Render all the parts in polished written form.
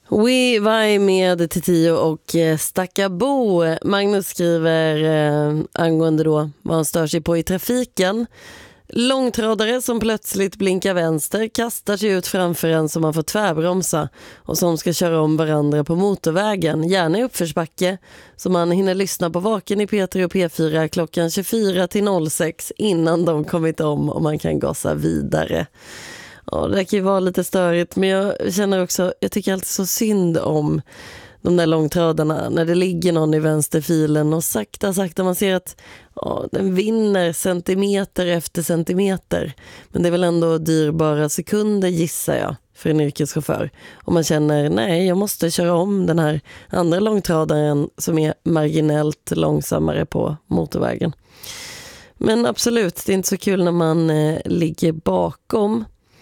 We Vai med Titio och Stackabo. Magnus skriver angående då vad han stör sig på i trafiken. Långtradare som plötsligt blinkar vänster, kastar sig ut framför en som man får tvärbromsa och som ska köra om varandra på motorvägen, gärna i uppförsbacke, så man hinner lyssna på Vaken i P3 och P4 klockan 24-06 innan de kommit om och man kan gasa vidare. Ja, det kan ju vara lite störigt, men jag känner också, jag tycker alltid så synd om de där långtradarna när det ligger någon i vänsterfilen och sakta man ser att den vinner centimeter efter centimeter. Men det är väl ändå dyrbara sekunder, gissar jag, för en yrkeschaufför. Och man känner, nej, jag måste köra om den här andra långtradaren som är marginellt långsammare på motorvägen. Men absolut, det är inte så kul när man ligger bakom.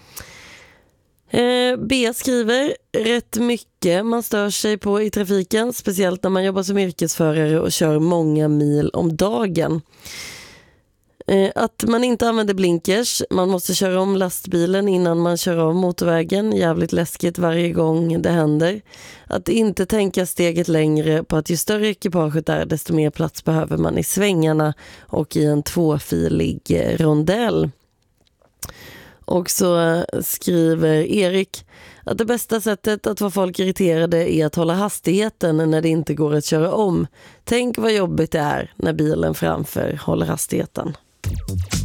B skriver rätt mycket man stör sig på i trafiken, speciellt när man jobbar som yrkesförare och kör många mil om dagen. Att man inte använder blinkers, man måste köra om lastbilen innan man kör av motorvägen, jävligt läskigt varje gång det händer. Att inte tänka steget längre på att ju större ekipaget är, desto mer plats behöver man i svängarna och i en tvåfilig rondell. Och så skriver Erik att det bästa sättet att få folk irriterade är att hålla hastigheten när det inte går att köra om. Tänk vad jobbigt det är när bilen framför håller hastigheten.